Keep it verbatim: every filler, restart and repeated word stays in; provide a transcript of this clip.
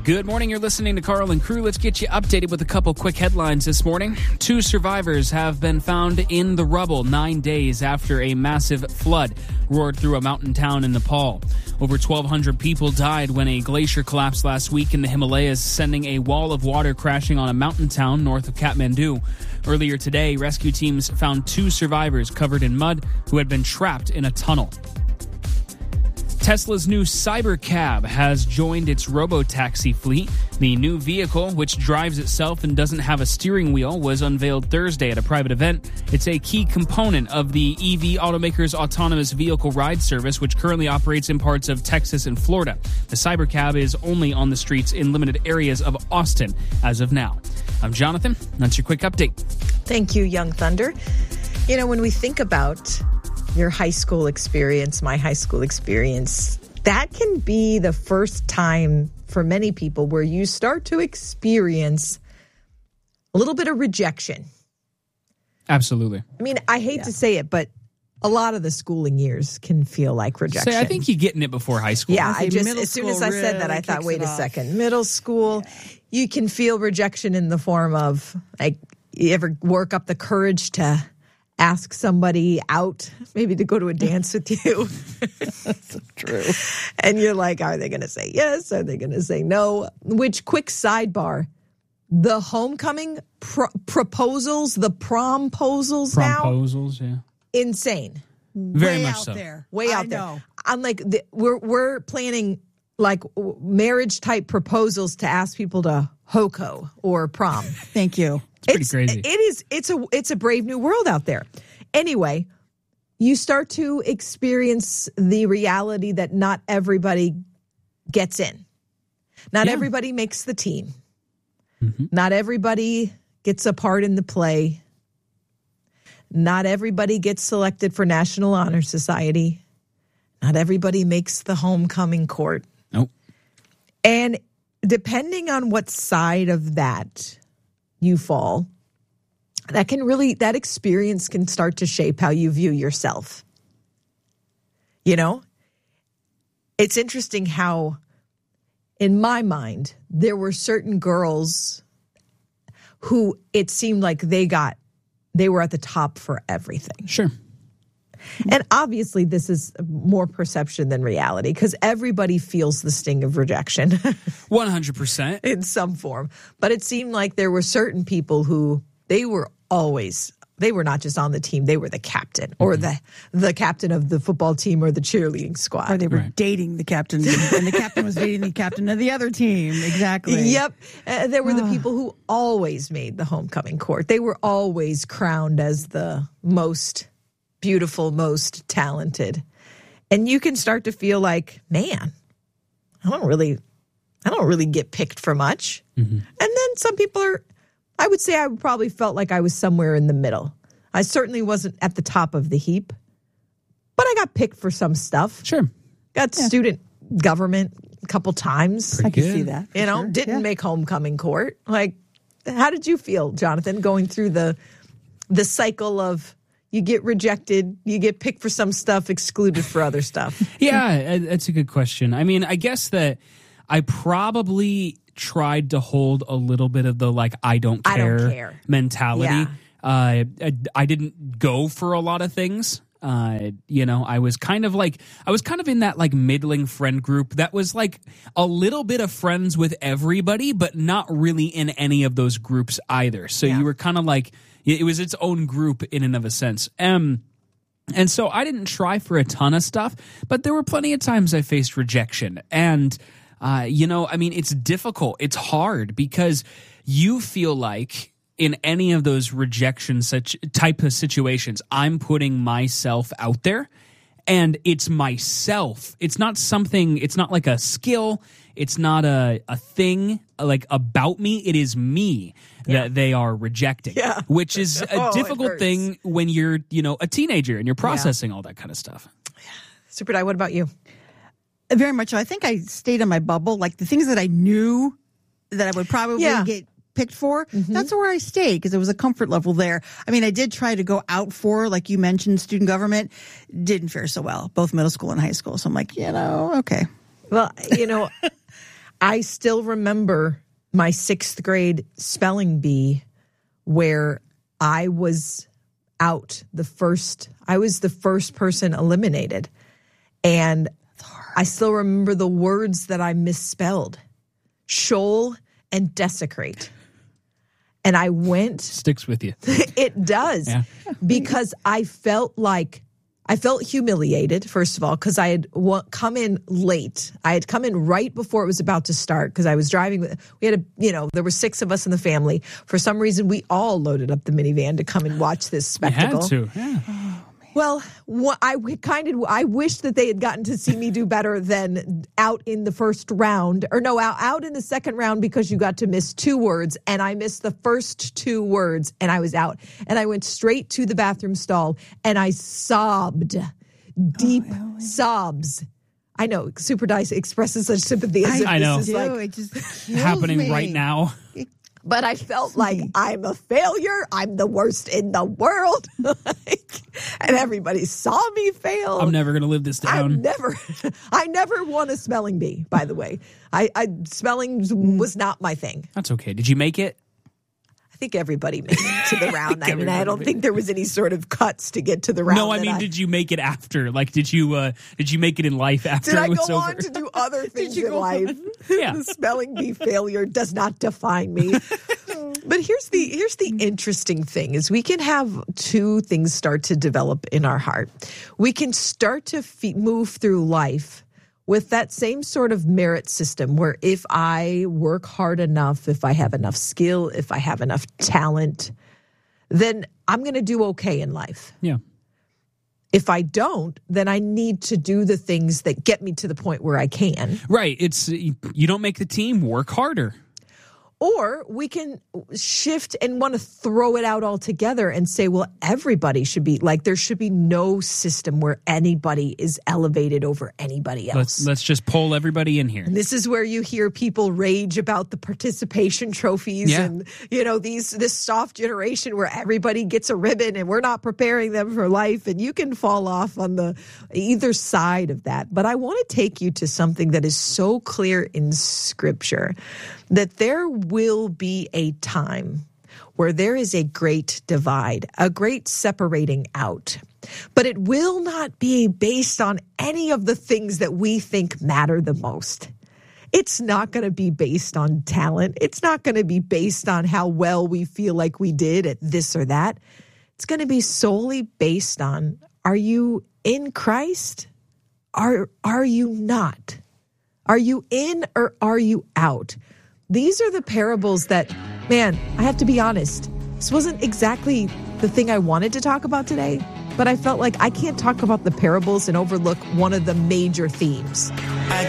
Good morning. You're listening to Carl and Crew. Let's get you updated with a couple quick headlines this morning. Two survivors have been found in the rubble nine days after a massive flood roared through a mountain town in Nepal. Over twelve hundred people died when a glacier collapsed last week in the Himalayas, sending a wall of water crashing on a mountain town north of Kathmandu. Earlier today, rescue teams found two survivors covered in mud who had been trapped in a tunnel. Tesla's new Cybercab has joined its robotaxi fleet. The new vehicle, which drives itself and doesn't have a steering wheel, was unveiled Thursday at a private event. It's a key component of the E V automaker's autonomous vehicle ride service, which currently operates in parts of Texas and Florida. The Cybercab is only on the streets in limited areas of Austin as of now. I'm Jonathan. That's your quick update. Thank you, Young Thunder. You know, when we think about your high school experience, my high school experience, that can be the first time for many people where you start to experience a little bit of rejection. Absolutely. I mean, I hate yeah. to say it, but a lot of the schooling years can feel like rejection. So I think you're getting it before high school. Yeah, I just, as soon as I said that, I thought, wait a second. Middle school, you can feel rejection in the form of, like, you ever work up the courage to ask somebody out, maybe to go to a dance with you. That's true. And you're like, are they going to say yes? Are they going to say no? Which, quick sidebar, the homecoming pro- proposals, the promposals now. Promposals, yeah. Insane. Very Way much out so. there. Way out I there. know. I'm like, the, we're, we're planning like marriage type proposals to ask people to HOCO or prom. Thank you. It's pretty it's, crazy. It is. It's a. It's a brave new world out there. Anyway, you start to experience the reality that not everybody gets in. Not Yeah. everybody makes the team. Mm-hmm. Not everybody gets a part in the play. Not everybody gets selected for National Honor Society. Not everybody makes the homecoming court. Nope. And depending on what side of that you fall, that can really, that experience can start to shape how you view yourself. You know, it's interesting how, in my mind, there were certain girls who it seemed like they got, they were at the top for everything. Sure. And obviously this is more perception than reality because everybody feels the sting of rejection. one hundred percent. In some form. But it seemed like there were certain people who they were always, they were not just on the team, they were the captain or Mm-hmm. the the captain of the football team or the cheerleading squad. Or they were Right. dating the captain, and the captain was dating the captain of the other team. Exactly. Yep. Uh, there were the people who always made the homecoming court. They were always crowned as the most beautiful, most talented. And you can start to feel like, man, I don't really, I don't really get picked for much. Mm-hmm. And then some people are, I would say I probably felt like I was somewhere in the middle. I certainly wasn't at the top of the heap, but I got picked for some stuff. Sure. Got yeah. student government a couple times. Pretty I can good. see that. You know, sure. didn't yeah. make homecoming court. Like, how did you feel, Jonathan, going through the the cycle of you get rejected, you get picked for some stuff, excluded for other stuff? Yeah, that's a good question. I mean, I guess that I probably tried to hold a little bit of the, like, I don't care, I don't care. mentality. Yeah. Uh, I, I didn't go for a lot of things. Uh, you know, I was kind of like, I was kind of in that like middling friend group that was like a little bit of friends with everybody, but not really in any of those groups either. So Yeah. you were kind of like, it was its own group in and of a sense. Um, and so I didn't try for a ton of stuff, but there were plenty of times I faced rejection. And, uh, you know, I mean, it's difficult. It's hard because you feel like, in any of those rejection such type of situations, I'm putting myself out there, and it's myself. It's not something, it's not like a skill. It's not a, a thing like about me. It is me Yeah. that they are rejecting, Yeah. which is a Oh, it difficult hurts. thing when you're, you know, a teenager and you're processing all that kind of stuff. Super Di, what about you? Very much so. I think I stayed in my bubble. Like the things that I knew that I would probably Yeah. get picked for, that's where I stayed because there was a comfort level there. I mean, I did try to go out for, like you mentioned, student government. Didn't fare so well, both middle school and high school. So I'm like, you know, okay. Well, you know, I still remember my sixth grade spelling bee where I was out the first, I was the first person eliminated. And I still remember the words that I misspelled, shoal and desecrate. And I went. Sticks with you. It does. Yeah. Because I felt like, I felt humiliated, first of all, because I had wa- come in late. I had come in right before it was about to start because I was driving. With, we had a, you know, there were six of us in the family. For some reason, we all loaded up the minivan to come and watch this spectacle. You had to, yeah. Well, what I kind of I wish that they had gotten to see me do better than out in the first round, or no, out, out in the second round because you got to miss two words, and I missed the first two words, and I was out, and I went straight to the bathroom stall, and I sobbed, deep oh, really? sobs. I know Super Dice expresses such sympathy as I, if I this know. is Ew, like it just kills happening me. right now. But I felt like I'm a failure. I'm the worst in the world. like, and everybody saw me fail. I'm never going to live this down. I'm never, I never won a spelling bee, by the way. I, I spelling was not my thing. That's okay. Did you make it? I think everybody made it to the round. I, I mean, I don't made think there was any sort of cuts to get to the round. No, I mean, I, did you make it after? Like, did you uh, did you make it in life after did it I was go over? on to do other things you in go life? on? Yeah. The spelling bee failure does not define me. But here's the here's the interesting thing is we can have two things start to develop in our heart. We can start to fe- move through life with that same sort of merit system where if I work hard enough, if I have enough skill, if I have enough talent, then I'm going to do okay in life. Yeah. If I don't, then I need to do the things that get me to the point where I can. Right. It's you don't make the team, work harder. Or we can shift and want to throw it out altogether and say, well, everybody should be like, there should be no system where anybody is elevated over anybody else. Let's let's just pull everybody in here. And this is where you hear people rage about the participation trophies Yeah. and, you know, these this soft generation where everybody gets a ribbon and we're not preparing them for life. And you can fall off on the either side of that. But I want to take you to something that is so clear in Scripture that there will be a time where there is a great divide, a great separating out. But it will not be based on any of the things that we think matter the most. It's not going to be based on talent. It's not going to be based on how well we feel like we did at this or that. It's going to be solely based on, are you in Christ? Are, are you not? Are you in or are you out? These are the parables that, man, I have to be honest, this wasn't exactly the thing I wanted to talk about today, but I felt like I can't talk about the parables and overlook one of the major themes.